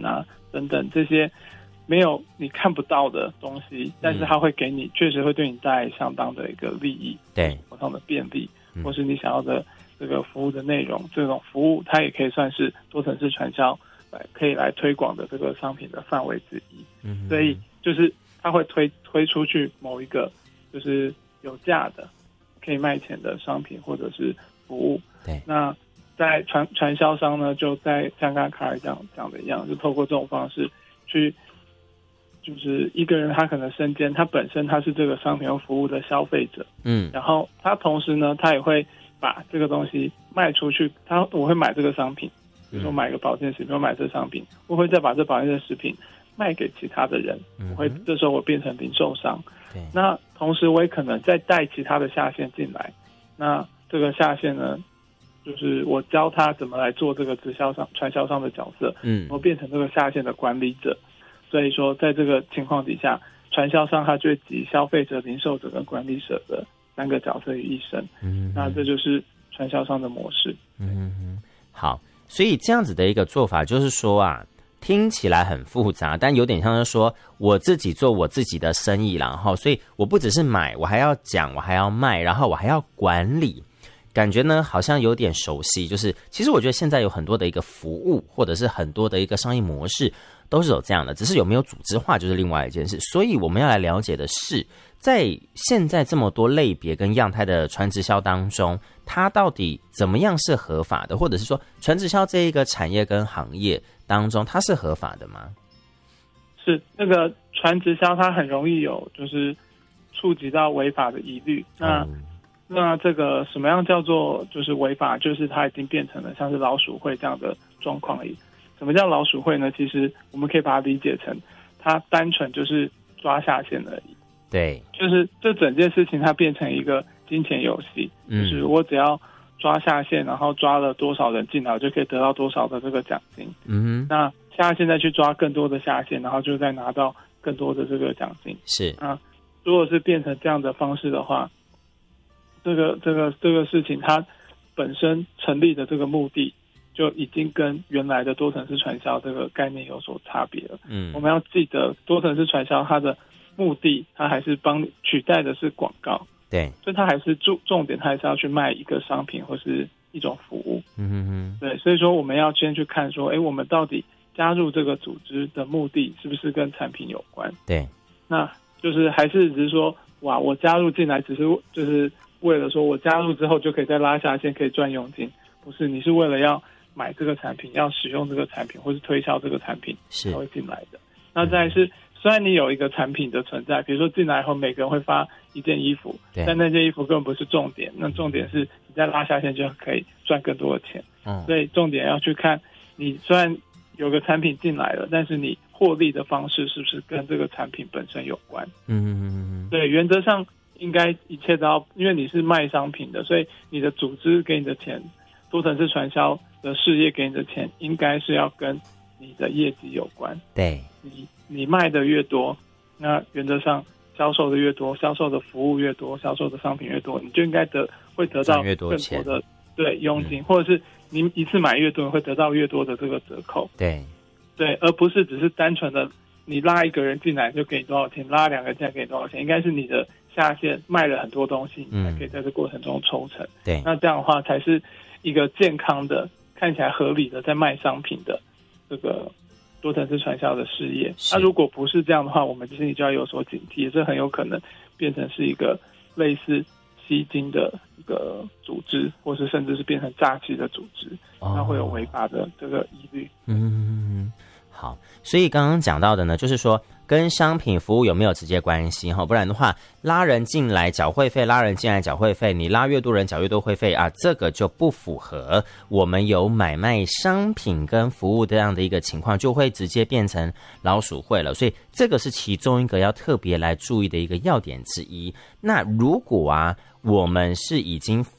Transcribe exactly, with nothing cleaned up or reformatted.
啊等等这些没有你看不到的东西，但是它会给你确实会对你带来相当的一个利益， 对， 活动的便利，或是你想要的这个服务的内容，这种服务它也可以算是多层次传销来可以来推广的这个商品的范围之一。嗯，所以就是它会推推出去某一个就是有价的可以卖钱的商品或者是服务。 对， 那在传传销商呢，就在像刚刚卡尔讲讲的一样，就透过这种方式去。就是一个人他可能身兼他本身他是这个商品或服务的消费者，嗯，然后他同时呢他也会把这个东西卖出去，他我会买这个商品，比如说买个保健食品，我买这个商品，我会再把这保健食品卖给其他的人，我会这时候我变成零售商，对，那同时我也可能再带其他的下线进来，那这个下线呢就是我教他怎么来做这个直销商传销商的角色，嗯，我变成这个下线的管理者。所以说在这个情况底下，传销商他就会集消费者、零售者跟管理者的三个角色于一身，嗯，那这就是传销商的模式。 嗯，好，所以这样子的一个做法就是说啊，听起来很复杂，但有点像是说我自己做我自己的生意，然后所以我不只是买，我还要讲，我还要卖，然后我还要管理，感觉呢好像有点熟悉。就是其实我觉得现在有很多的一个服务或者是很多的一个商业模式都是有这样的，只是有没有组织化就是另外一件事。所以我们要来了解的是，在现在这么多类别跟样态的传直销当中，它到底怎么样是合法的，或者是说传直销这一个产业跟行业当中它是合法的吗？ 是，那个传直销它很容易有就是触及到违法的疑虑。那、嗯、那这个什么样叫做就是违法，就是它已经变成了像是老鼠会这样的状况而已。什么叫老鼠会呢？其实我们可以把它理解成它单纯就是抓下线而已。 对， 就是这整件事情它变成一个金钱游戏，嗯，就是我只要抓下线，然后抓了多少人进来，我就可以得到多少的这个奖金。嗯，那下线再去抓更多的下线，然后就再拿到更多的这个奖金。 是啊，如果是变成这样的方式的话，这个这个这个事情它本身成立的这个目的就已经跟原来的多层次传销这个概念有所差别了。嗯，我们要记得多层次传销它的目的，它还是帮你取代的是广告。 对， 所以它还是重重点，它还是要去卖一个商品或是一种服务。嗯哼哼，对，所以说我们要先去看说，哎，我们到底加入这个组织的目的是不是跟产品有关？ 对， 那就是还是只是说，哇，我加入进来只是就是为了说我加入之后就可以再拉下线，可以赚佣金？不是，你是为了要买这个产品，要使用这个产品，或是推销这个产品才会进来的。那再来是。嗯，虽然你有一个产品的存在，比如说进来后每个人会发一件衣服，但那件衣服根本不是重点，那重点是你在拉下线就可以赚更多的钱。嗯，所以重点要去看你虽然有个产品进来了，但是你获利的方式是不是跟这个产品本身有关。嗯，对，原则上应该一切都要，因为你是卖商品的，所以你的组织给你的钱，多层次传销的事业给你的钱，应该是要跟你的业绩有关。 对， 你你卖的越多，那原则上销售的越多，销售的服务越多，销售的商品越多，你就应该得会得到更多的对佣金，嗯，或者是你一次买越多，你会得到越多的这个折扣。 对对，而不是只是单纯的你拉一个人进来就给你多少钱，拉两个人进来给你多少钱，应该是你的下线卖了很多东西，你才可以在这过程中抽成。 对， 那这样的话才是一个健康的、看起来合理的在卖商品的这个多层次传销的事业。那、啊、如果不是这样的话，我们心里就要有所警惕，这很有可能变成是一个类似吸金的一个组织，或是甚至是变成诈欺的组织，哦，那会有违法的这个疑虑。 嗯，好，所以刚刚讲到的呢，就是说跟商品服务有没有直接关系哈？不然的话，拉人进来缴会费，拉人进来缴会费，你拉越多人缴越多会费啊，这个就不符合我们有买卖商品跟服务这样的一个情况，就会直接变成老鼠会了。所以这个是其中一个要特别来注意的一个要点之一。那如果啊，我们是已经